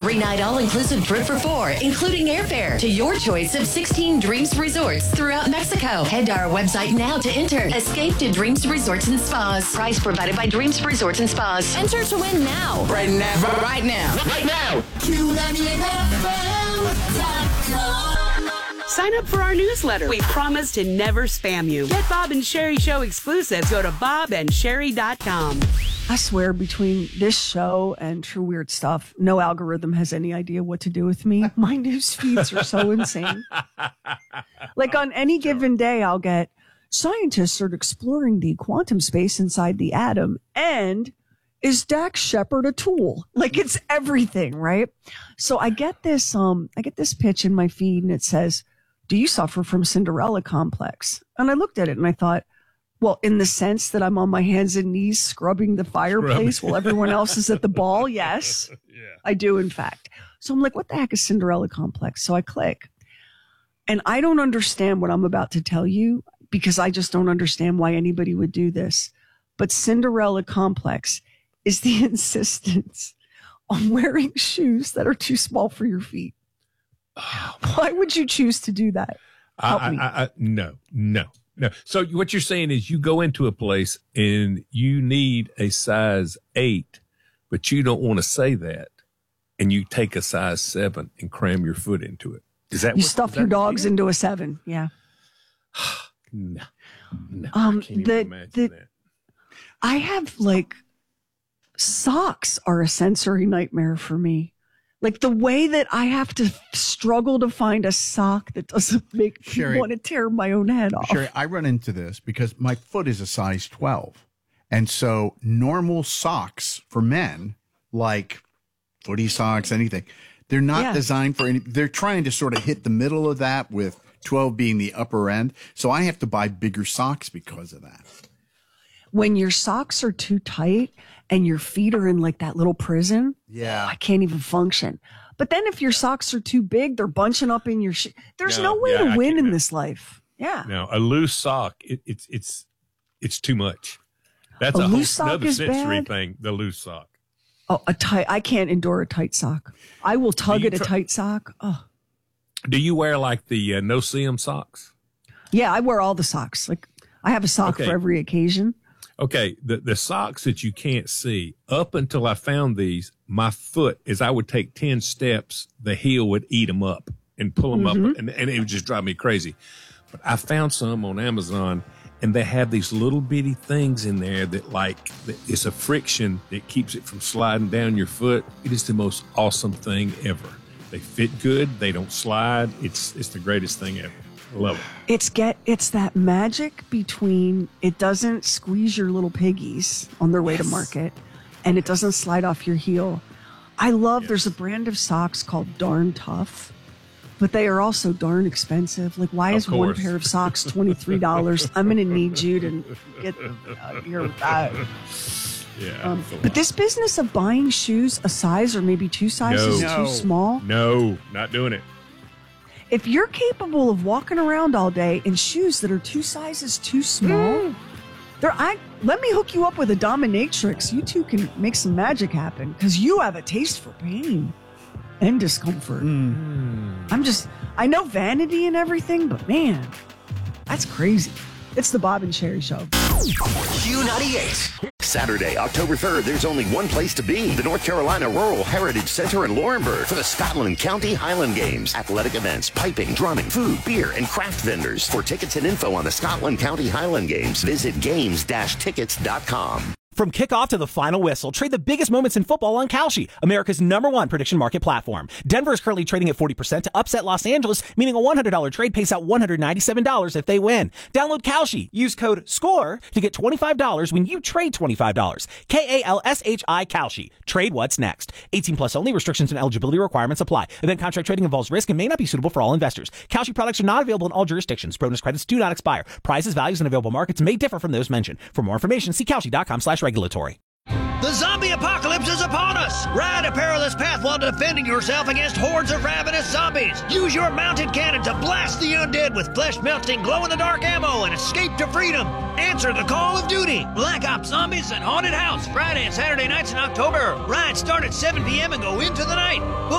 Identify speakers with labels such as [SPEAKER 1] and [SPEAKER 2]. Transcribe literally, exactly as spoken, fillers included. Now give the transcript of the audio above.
[SPEAKER 1] three-night all-inclusive trip for four, including airfare, to your choice of sixteen Dreams Resorts throughout Mexico. Head to our website now to enter. Escape to Dreams Resorts and Spas. Price provided by Dreams Resorts and Spas. Enter to win now.
[SPEAKER 2] Right now.
[SPEAKER 1] Right now.
[SPEAKER 2] Right now.
[SPEAKER 3] Q ninety-eight F M dot com.
[SPEAKER 4] Sign up for our newsletter. We promise to never spam you. Get Bob and Sherry Show exclusives. Go to bob and sherry dot com.
[SPEAKER 5] I swear, between this show and True Weird Stuff, no algorithm has any idea what to do with me. My news feeds are so insane. Like on any given day, I'll get scientists are exploring the quantum space inside the atom, and is Dax Shepard a tool? Like it's everything, right? So I get this, um, I get this pitch in my feed, and it says, "Do you suffer from Cinderella complex?" And I looked at it and I thought, well, in the sense that I'm on my hands and knees scrubbing the fireplace Scrub. while everyone else is at the ball, yes, yeah. I do, in fact. So I'm like, what the heck is Cinderella complex? So I click. And I don't understand what I'm about to tell you because I just don't understand why anybody would do this. But Cinderella complex is the insistence on wearing shoes that are too small for your feet. Oh, why would you choose to do that? Help
[SPEAKER 6] I,
[SPEAKER 5] me.
[SPEAKER 6] I, I, no, no. No. So what you're saying is you go into a place and you need a size eight, but you don't want to say that. And you take a size seven and cram your foot into it. Is that
[SPEAKER 5] you
[SPEAKER 6] what,
[SPEAKER 5] stuff
[SPEAKER 6] is
[SPEAKER 5] your
[SPEAKER 6] that
[SPEAKER 5] dogs into a seven? Yeah.
[SPEAKER 6] no, no.
[SPEAKER 5] Um,
[SPEAKER 6] I can't
[SPEAKER 5] the,
[SPEAKER 6] even imagine
[SPEAKER 5] the,
[SPEAKER 6] that.
[SPEAKER 5] I have like socks are a sensory nightmare for me. Like the way that I have to struggle to find a sock that doesn't make
[SPEAKER 7] Sherry,
[SPEAKER 5] me want to tear my own head off.
[SPEAKER 7] Sherry, I run into this because my foot is a size twelve. And so normal socks for men, like footy socks, anything, they're not
[SPEAKER 5] Yeah.
[SPEAKER 7] designed for any, they're trying to sort of hit the middle of that with twelve being the upper end. So I have to buy bigger socks because of that.
[SPEAKER 5] When your socks are too tight and your feet are in like that little prison,
[SPEAKER 7] Yeah.
[SPEAKER 5] I can't even function. But then if your socks are too big, they're bunching up in your shoe. There's no,
[SPEAKER 6] No,
[SPEAKER 5] way
[SPEAKER 6] yeah,
[SPEAKER 5] to
[SPEAKER 6] I
[SPEAKER 5] win
[SPEAKER 6] can't-
[SPEAKER 5] in
[SPEAKER 6] no.
[SPEAKER 5] this life. Yeah.
[SPEAKER 6] No, a loose sock, it, it's it's it's too much. That's
[SPEAKER 5] A
[SPEAKER 6] a, whole
[SPEAKER 5] loose sock
[SPEAKER 6] another
[SPEAKER 5] is
[SPEAKER 6] sensory
[SPEAKER 5] bad?
[SPEAKER 6] thing, the loose sock.
[SPEAKER 5] Oh, a tight. I can't endure a tight sock. I will tug
[SPEAKER 6] you
[SPEAKER 5] at a
[SPEAKER 6] try-
[SPEAKER 5] tight sock. Oh,
[SPEAKER 6] Do you wear like the uh, no-seam socks?
[SPEAKER 5] yeah. I wear all the socks. Like I have a sock
[SPEAKER 6] Okay.
[SPEAKER 5] for every occasion.
[SPEAKER 6] Okay, the, the socks that you can't see, up until I found these, my foot, as I would take ten steps, the heel would eat them up and pull them
[SPEAKER 5] Mm-hmm.
[SPEAKER 6] up, and, and it would just drive me crazy. But I found some on Amazon, and they have these little bitty things in there that, like, that it's a friction that keeps it from sliding down your foot. It is the most awesome thing ever. They fit good. They don't slide. It's it's the greatest thing ever. I love it.
[SPEAKER 5] It's get it's that magic between it doesn't squeeze your little piggies on their way to market, and it doesn't slide off your heel. I love. There's a brand of socks called Darn Tough, but they are also darn expensive. Like, why
[SPEAKER 6] Of
[SPEAKER 5] is one
[SPEAKER 6] course.
[SPEAKER 5] pair of socks twenty three dollars? I'm gonna need you to get uh, your. Uh,
[SPEAKER 6] Yeah.
[SPEAKER 5] um,
[SPEAKER 6] it's a
[SPEAKER 5] but
[SPEAKER 6] lot.
[SPEAKER 5] this business of buying shoes a size or maybe two sizes
[SPEAKER 7] No.
[SPEAKER 5] too small.
[SPEAKER 6] No, not doing it.
[SPEAKER 5] If you're capable of walking around all day in shoes that are two sizes too small, there I let me hook you up with a dominatrix. You two can make some magic happen because you have a taste for pain and discomfort. I'm just I know vanity and everything, but man, that's crazy. It's the Bob and Sherry Show.
[SPEAKER 8] Q ninety-eight. Saturday, October third, there's only one place to be. The North Carolina Rural Heritage Center in Laurinburg for the Scotland County Highland Games. Athletic events, piping, drumming, food, beer, and craft vendors. For tickets and info on the Scotland County Highland Games, visit games dash tickets dot com.
[SPEAKER 9] From kickoff to the final whistle, trade the biggest moments in football on Kalshi, America's number one prediction market platform. Denver is currently trading at forty percent to upset Los Angeles, meaning a one hundred dollars trade pays out one hundred ninety-seven dollars if they win. Download Kalshi. Use code SCORE to get twenty-five dollars when you trade twenty-five dollars. K A L S H I Kalshi. Trade what's next. eighteen plus only. Restrictions and eligibility requirements apply. Event contract trading involves risk and may not be suitable for all investors. Kalshi products are not available in all jurisdictions. Bonus credits do not expire. Prices, values, and available markets may differ from those mentioned. For more information, see Kalshi.com slash regulatory.
[SPEAKER 10] The zombie apocalypse is upon us! Ride a perilous path while defending yourself against hordes of ravenous zombies. Use your mounted cannon to blast the undead with flesh-melting, glow-in-the-dark ammo and escape to freedom. Answer the call of duty. Black Ops Zombies and Haunted House, Friday and Saturday nights in October. Rides start at seven p.m. and go into the night.